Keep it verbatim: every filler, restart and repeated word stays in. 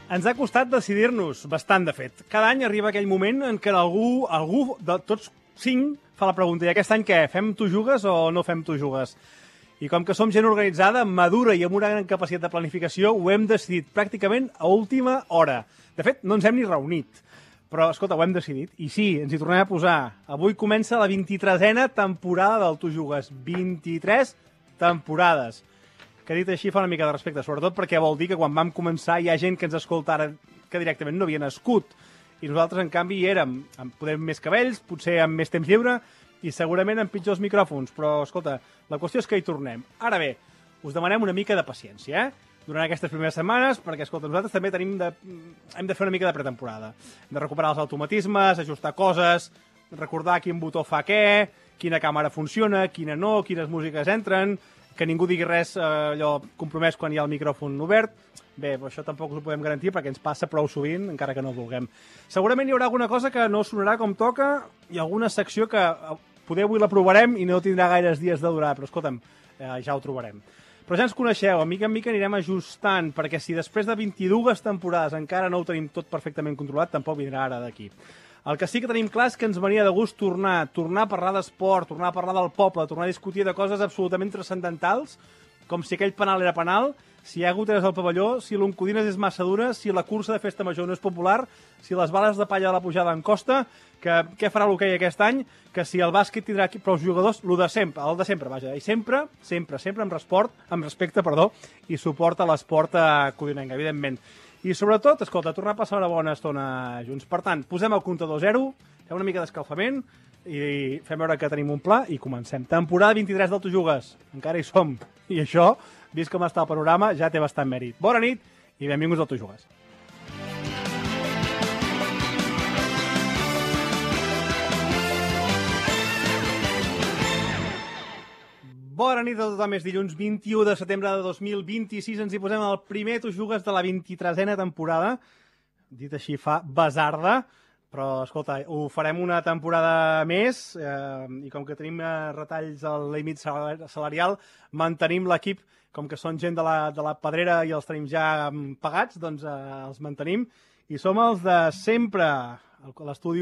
Ens ha costat decidir-nos, bastant de fet. Cada any arriba aquell moment en què algú, algú de tots cinc, fa la pregunta: i aquest any què? Fem tu jugues o no fem tu jugues? I com que som gent organitzada, madura i amb una gran capacitat de planificació, ho hem decidit pràcticament a última hora. De fet, no ens hem ni reunit. Però, escolta, ho hem decidit. I sí, ens hi tornem a posar. Avui comença la vint-i-tresena temporada del Tu Jugues. vint-i-tres temporades. Que dit així fa una mica de respecte, sobretot perquè vol dir que quan vam començar hi ha gent que ens escolta ara que directament no havia nascut. I nosaltres, en canvi, hi érem amb poder més cabells, potser amb més temps lliure i segurament amb pitjors micròfons. Però, escolta, la qüestió és que hi tornem. Ara bé, us demanem una mica de paciència, eh? Durant aquestes primeres setmanes, perquè, escolta, nosaltres també tenim de, hem de fer una mica de pretemporada. Hem de recuperar els automatismes, ajustar coses, recordar quin botó fa què, quina càmera funciona, quina no, quines músiques entren, que ningú digui res eh, allò compromès quan hi ha el micròfon obert. Bé, però això tampoc us ho podem garantir perquè ens passa prou sovint, encara que no ho vulguem. Segurament hi haurà alguna cosa que no sonarà com toca i alguna secció que poder avui la provarem i no tindrà gaires dies de durar, però escolta'm, eh, ja ho trobarem. Però ja ens coneixeu, a mica en mica anirem ajustant, perquè si després de vint-i-dues temporades encara no ho tenim tot perfectament controlat, tampoc vindrà ara d'aquí. El que sí que tenim clar és que ens venia de gust tornar, tornar a parlar d'esport, tornar a parlar del poble, tornar a discutir de coses absolutament transcendentals, com si aquell penal era penal, si hi ha goteres al pavelló, si l'oncodines és massa dura, si la cursa de festa major no és popular, si les bales de palla de la pujada en costa, que què farà l'hoquei aquest any, que si el bàsquet tindrà prou jugadors, el de sempre, el de sempre, vaja, i sempre, sempre, sempre amb resport, amb respecte, perdó, i suport a l'esport codinenc, evidentment. I sobretot, escolta, tornar a passar una bona estona junts. Per tant, posem el comptador zero, fem una mica d'escalfament i fem veure que tenim un pla i comencem. Temporada vint-i-tres del Tu Jugues. Encara hi som. I això, vist com està el panorama, ja té bastant mèrit. Bona nit i benvinguts al Tu Jugues. Bona nit a tothom, és dilluns vint-i-u de setembre de dos mil vint-i-sis, ens hi posem el primer Tu Jugues de la vint-i-tresena temporada, dit així fa basarda, però escolta, ho farem una temporada més eh, i com que tenim eh, retalls al límit salarial, mantenim l'equip, com que són gent de la, de la pedrera i els tenim ja pagats, doncs eh, els mantenim i som els de sempre, l'estudi